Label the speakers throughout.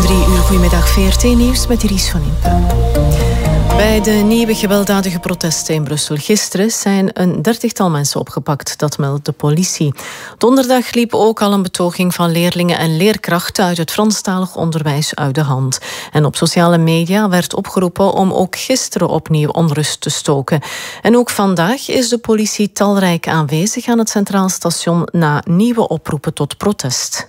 Speaker 1: 3 uur. Goedemiddag, VRT Nieuws met Iris van Impe. Bij de nieuwe gewelddadige protesten in Brussel gisteren zijn een 30-tal mensen opgepakt, dat meldt de politie. Donderdag liep ook al een betoging van leerlingen en leerkrachten uit het Franstalig onderwijs uit de hand. En op sociale media werd opgeroepen om ook gisteren opnieuw onrust te stoken. En ook vandaag is de politie talrijk aanwezig aan het Centraal Station na nieuwe oproepen tot protest.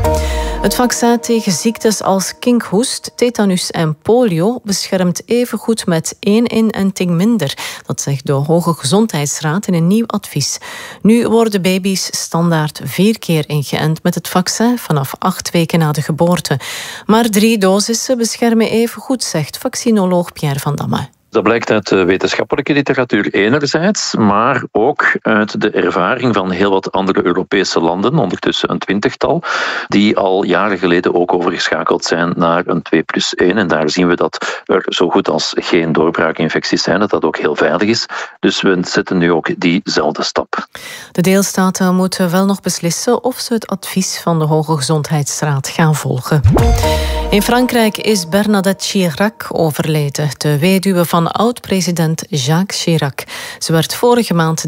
Speaker 1: Het vaccin tegen ziektes als kinkhoest, tetanus en polio beschermt evengoed met 1 inenting minder. Dat zegt de Hoge Gezondheidsraad in een nieuw advies. Nu worden baby's standaard 4 keer ingeënt met het vaccin vanaf 8 weken na de geboorte. Maar 3 dosissen beschermen evengoed, zegt vaccinoloog Pierre van Damme.
Speaker 2: Dat blijkt uit de wetenschappelijke literatuur enerzijds, maar ook uit de ervaring van heel wat andere Europese landen, ondertussen een 20-tal, die al jaren geleden ook overgeschakeld zijn naar een 2+1. En daar zien we dat er zo goed als geen doorbraakinfecties zijn, dat dat ook heel veilig is. Dus we zetten nu ook diezelfde stap.
Speaker 1: De deelstaten moeten wel nog beslissen of ze het advies van de Hoge Gezondheidsraad gaan volgen. In Frankrijk is Bernadette Chirac overleden, de weduwe van oud-president Jacques Chirac. Ze werd vorige maand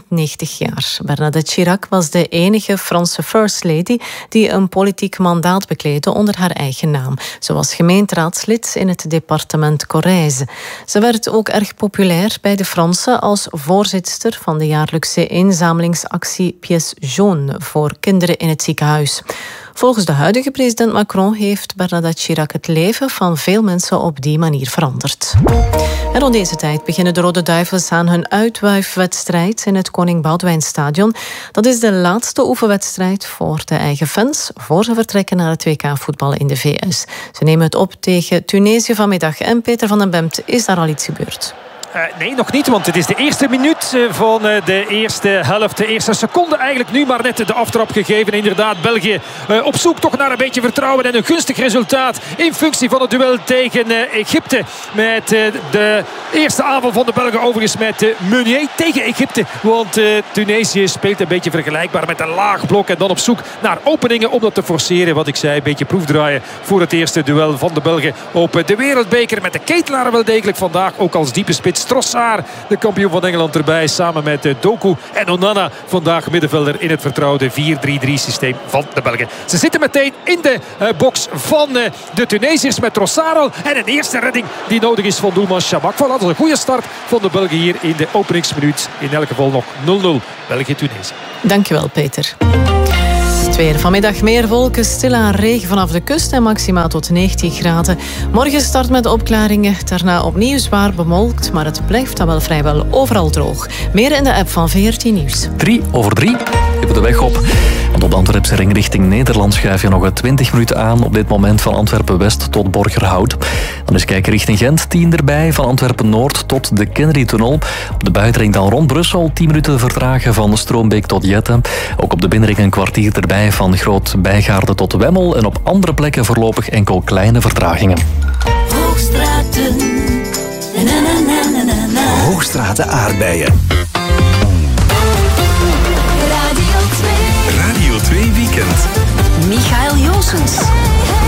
Speaker 1: 93 jaar. Bernadette Chirac was de enige Franse First Lady die een politiek mandaat bekleedde onder haar eigen naam. Ze was gemeenteraadslid in het departement Corrèze. Ze werd ook erg populair bij de Fransen als voorzitster van de jaarlijkse inzamelingsactie Pièce Jaune voor kinderen in het ziekenhuis. Volgens de huidige president Macron heeft Bernadette Chirac het leven van veel mensen op die manier veranderd. En rond deze tijd beginnen de Rode Duivels aan hun uitwuifwedstrijd in het Koning Boudewijnstadion. Dat is de laatste oefenwedstrijd voor de eigen fans, voor ze vertrekken naar het WK-voetbal in de VS. Ze nemen het op tegen Tunesië vanmiddag en Peter van den Bemt, is daar al iets gebeurd?
Speaker 3: Nee, nog niet, want het is de eerste minuut van de eerste helft. De eerste seconde eigenlijk nu maar net de aftrap gegeven. Inderdaad, België op zoek toch naar een beetje vertrouwen en een gunstig resultaat in functie van het duel tegen Egypte. Met de eerste aanval van de Belgen overigens met Meunier tegen Egypte. Want Tunesië speelt een beetje vergelijkbaar met een laag blok en dan op zoek naar openingen om dat te forceren. Wat ik zei, een beetje proefdraaien voor het eerste duel van de Belgen op de Wereldbeker. Met de ketelaren wel degelijk vandaag ook als diepe spits. Trossard, de kampioen van Engeland, erbij. Samen met Doku en Onana. Vandaag middenvelder in het vertrouwde 4-3-3 systeem van de Belgen. Ze zitten meteen in de box van de Tunesiërs met Trossard al. En een eerste redding die nodig is van doelman Chabak. Voilà, dat is een goede start van de Belgen hier in de openingsminuut. In elk geval nog 0-0. België-Tunesië.
Speaker 1: Dankjewel, Peter. Het weer. Vanmiddag meer wolken, stilaan regen vanaf de kust en maximaal tot 19 graden. Morgen start met opklaringen, daarna opnieuw zwaar bewolkt, maar het blijft dan wel vrijwel overal droog. Meer in de app van VRT Nieuws.
Speaker 4: 3 over 3, even de weg op. Want op de Antwerpse ring richting Nederland schuif je nog 20 minuten aan. Op dit moment van Antwerpen-West tot Borgerhout. Dan eens kijken richting Gent, 10 erbij. Van Antwerpen-Noord tot de Kennedy-tunnel. Op de buitenring dan rond Brussel, 10 minuten vertragen van Stroombeek tot Jette. Ook op de binnenring een kwartier erbij van Groot-Bijgaarden tot Wemmel. En op andere plekken voorlopig enkel kleine vertragingen.
Speaker 5: Hoogstraten.
Speaker 6: Hoogstraten aardbeien.
Speaker 5: Radio 2.
Speaker 6: Radio 2 Weekend.
Speaker 5: Michael Joosens.